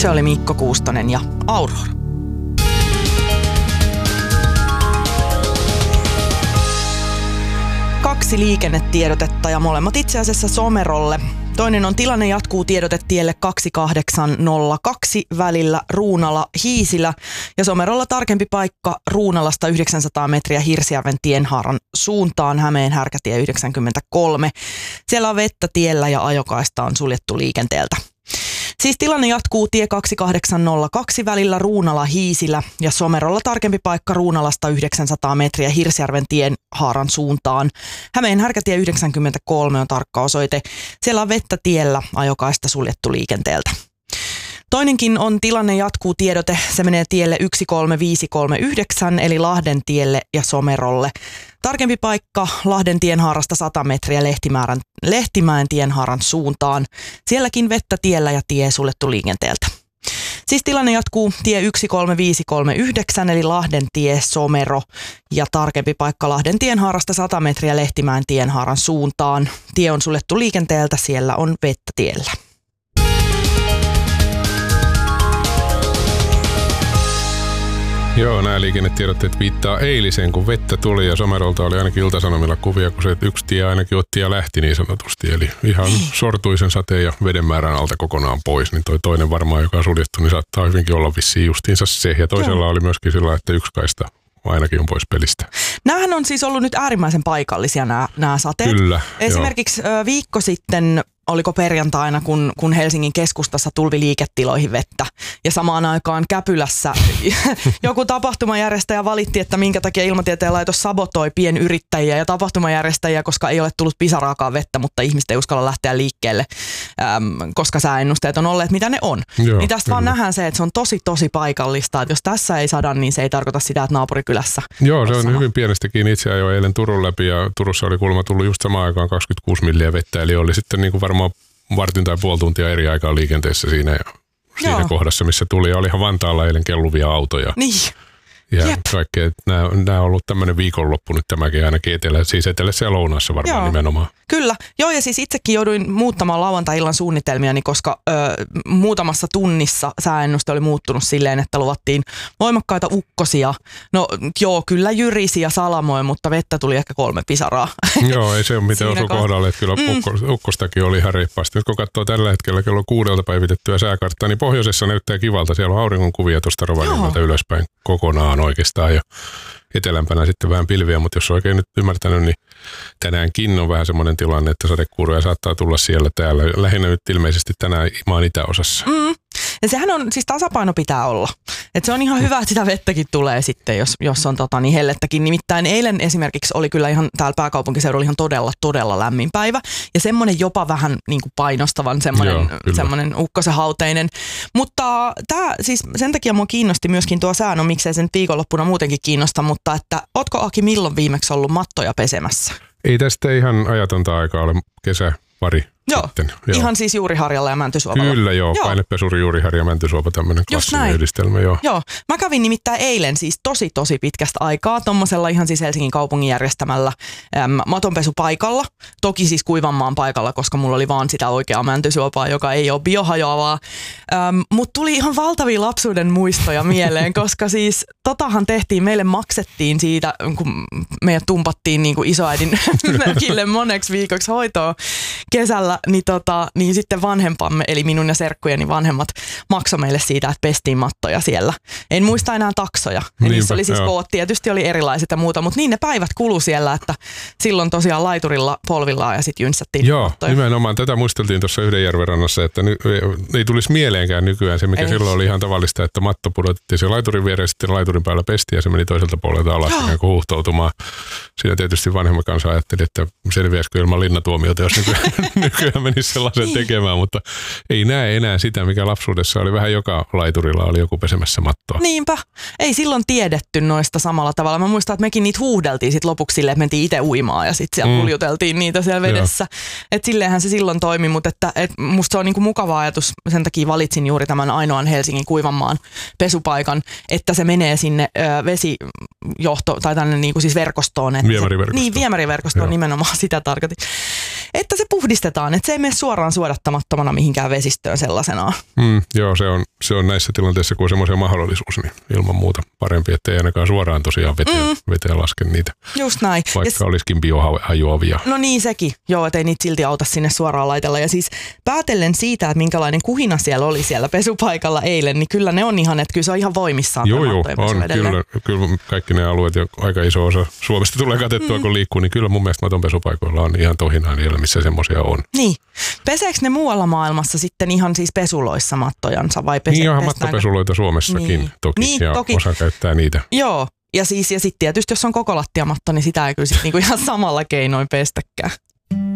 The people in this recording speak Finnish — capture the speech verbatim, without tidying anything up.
Se oli Mikko Kuustonen ja Aurora. Kaksi liikennetiedotetta ja molemmat itse asiassa Somerolle. Toinen on tilanne jatkuu tiedotetielle kaksituhattakahdeksan nolla kaksi välillä Ruunala-Hiisilä ja Somerolla tarkempi paikka Ruunalasta yhdeksänsataa metriä Hirsjärven tienhaaran suuntaan Hämeen härkätie yhdeksänkymmentäkolme. Siellä on vettä tiellä ja ajokaista on suljettu liikenteeltä. Siis tilanne jatkuu tie kaksituhattakahdeksan nolla kaksi välillä Ruunala-Hiisilä ja Somerolla tarkempi paikka Ruunalasta yhdeksänsataa metriä Hirsjärven tien haaran suuntaan. Hämeen härkätie yhdeksänkymmentäkolme on tarkka osoite. Siellä on vettä tiellä, ajokaista suljettu liikenteeltä. Toinenkin on tilanne jatkuu tiedote. Se menee tielle yksi kolme viisi kolme yhdeksän eli Lahden tielle ja Somerolle. Tarkempi paikka Lahden tienhaarasta sata metriä Lehtimäärän, Lehtimäen tienhaaran suuntaan. Sielläkin vettä tiellä ja tie suljettu liikenteeltä. Siis tilanne jatkuu tie yksi kolme viisi kolme yhdeksän eli Lahden tie Somero ja tarkempi paikka Lahden tienhaarasta sata metriä Lehtimäen tienhaaran suuntaan. Tie on suljettu liikenteeltä, siellä on vettä tiellä. Joo, nämä liikennetiedotteet viittaa eiliseen, kun vettä tuli ja Somerolta oli ainakin Ilta-Sanomilla kuvia, kun se yksi tie ainakin otti ja lähti niin sanotusti. Eli ihan sortui sen sateen ja veden määrän alta kokonaan pois, niin toi toinen varmaan, joka on suljettu, niin saattaa hyvinkin olla vissiin justiinsa se. Ja toisella Joo. oli myöskin sillä, että yksi kaista ainakin on pois pelistä. Nämähän on siis ollut nyt äärimmäisen paikallisia nämä, nämä sateet. Kyllä. Esimerkiksi jo. viikko sitten, oliko perjantaina, kun, kun Helsingin keskustassa tulvi liiketiloihin vettä. Ja samaan aikaan Käpylässä joku tapahtumajärjestäjä valitti, että minkä takia Ilmatieteen laitos sabotoi pienyrittäjiä ja tapahtumajärjestäjiä, koska ei ole tullut pisaraakaan vettä, mutta ihmiset ei uskalla lähteä liikkeelle, äm, koska sääennusteet on olleet mitä ne on. Joo, niin tästä kyllä. vaan nähdään se, että se on tosi tosi paikallista. Että jos tässä ei sada, niin se ei tarkoita sitä, että naapurikylässä. Joo, se on sama. hyvin pienestäkin. Itse ajoin eilen Turun läpi ja Turussa oli kuulemma tullut just samaan aikaan kaksikymmentäkuusi milliä vettä, eli oli sitten niin kuin varmaan vartin tai puoli tuntia eri aikaa liikenteessä siinä, ja siinä Joo. kohdassa, missä tuli. Ja olihan Vantaalla eilen kelluvia autoja. Niin. Ja Jep. kaikkea. Nämä, nämä on ollut tämmöinen viikonloppu nyt tämäkin ainakin etelä, siis etelässä ja lounaassa varmaan Joo. nimenomaan. Kyllä. Joo, ja siis itsekin jouduin muuttamaan lauantai-illan suunnitelmiani, koska ö, muutamassa tunnissa sääennuste oli muuttunut silleen, että luvattiin voimakkaita ukkosia. No joo, kyllä jyrisi ja salamoi, mutta vettä tuli ehkä kolme pisaraa. Joo, ei se ole mitään osu kohdalle, että kyllä mm. ukkostakin oli ihan reippaasti. Nyt kun katsoo tällä hetkellä kello kuudelta päivitettyä sääkarttaa, niin pohjoisessa näyttää kivalta. Siellä on auringonkuvia tuosta Rovaniemeltä ylöspäin kokonaan oikeastaan ja etelämpänä sitten vähän pilviä, mutta jos oikein nyt ymmärtänyt, niin tänäänkin on vähän semmoinen tilanne, että sadekuuroja saattaa tulla siellä täällä. Lähinnä nyt ilmeisesti tänään maan itäosassa. Mm. Ja sehän on, siis tasapaino pitää olla. Et se on ihan hyvä, että sitä vettäkin tulee sitten, jos, jos on tota, niin hellettäkin. Nimittäin eilen esimerkiksi oli kyllä ihan täällä pääkaupunkiseudulla ihan todella, todella lämmin päivä. Ja semmoinen jopa vähän niin kuin painostavan, semmoinen, Joo, semmoinen ukkosenhauteinen. Mutta tää, siis sen takia mua kiinnosti myöskin tuo sää, no miksei sen viikonloppuna muutenkin kiinnosta, mutta että ootko Aki milloin viimeksi ollut mattoja pesemässä? Ei tästä ihan ajatonta aikaa ole kesä pari. Joo, sitten, joo, ihan siis Juuriharjalla ja Mäntysuopalla. Kyllä joo, joo. Painepesuri, Juuriharja ja Mäntysuopa, tämmöinen klassinen yhdistelmä. Joo. joo, mä kävin nimittäin eilen siis tosi tosi pitkästä aikaa tommosella ihan siis Helsingin kaupungin järjestämällä äm, matonpesupaikalla. Toki siis Kuivanmaan paikalla, koska mulla oli vaan sitä oikeaa Mäntysuopaa, joka ei ole biohajoavaa. Ähm, Mutta tuli ihan valtavia lapsuuden muistoja mieleen, koska siis totahan tehtiin, meille maksettiin siitä, kun meidät tumpattiin niin kuin isoäidin mökille moneksi viikoksi hoitoa kesällä. Niin, tota, niin sitten vanhempamme, eli minun ja serkkujeni vanhemmat, maksoi meille siitä, että pestiin mattoja siellä. En muista enää taksoja. Ja niissä oli siis koot, tietysti oli erilaiset ja muuta, mutta niin ne päivät kulu siellä, että silloin tosiaan laiturilla polvillaan ja sitten jynsättiin Joo, mattoja. Nimenomaan. Tätä muisteltiin tuossa Yhdenjärven rannassa, että ny, ei tulisi mieleenkään nykyään se, mikä ei. Silloin oli ihan tavallista, että matto pudotettiin se laiturin viereen, sitten laiturin päällä pestiin ja se meni toiselta puolelta alas ikään kuin huuhtoutumaan. Siinä tietysti vanhemman kanssa ajatteli, että selviäisikö ilman linnatuomiota, jos nykyään, nykyään menisi sellaisen niin. tekemään, mutta ei näe enää sitä, mikä lapsuudessa oli. Vähän joka laiturilla oli joku pesemässä mattoa. Niinpä. Ei silloin tiedetty noista samalla tavalla. Mä muistan, että mekin niitä huuhdeltiin sit lopuksi silleen, että mentiin itse uimaan ja sitten siellä mm. kuljuteltiin niitä siellä vedessä. Että silleenhän se silloin toimi, mutta että, et musta se on niinku mukava ajatus. Sen takia valitsin juuri tämän ainoan Helsingin Kuivanmaan pesupaikan, että se menee sinne ö, vesijohto tai tänne niinku siis verkostoon. Että viemäriverkostoon. Se, niin, viemäriverkostoon nimenomaan sitä tarkoitin. että se puhdistetaan, että se ei mene suoraan suodattamattomana mihinkään vesistöön sellaisenaan. Mm, joo, se on, se on näissä tilanteissa, kun on semmoisia mahdollisuus, niin ilman muuta parempi, ettei ainakaan suoraan tosiaan veteen, mm. veteen laske niitä. Just näin. Vaikka ja olisikin biohajoavia. No niin sekin, joo, ettei niitä silti auta sinne suoraan laitella. Ja siis päätellen siitä, että minkälainen kuhina siellä oli siellä pesupaikalla eilen, niin kyllä ne on ihan, että kyllä se on ihan voimissaan. Joo, joo, on. Kyllä, kyllä kaikki ne alueet ja aika iso osa Suomesta tulee katettua, mm. kun liikkuu, niin kyllä mun mielestä matonpesupaikoilla on ihan tohinaa niillä, missä semmoisia on. Niin. Peseekö ne muualla maailmassa sitten ihan siis pesuloissa mattojansa vai pese- Niin ihan mattopesuloita Suomessakin niin. toki, niin, ja toki. Osa käyttää niitä. Joo, ja siis ja sitten tietysti jos on koko lattiamatto, niin sitä ei kyllä sit niinku ihan samalla keinoin pestäkään.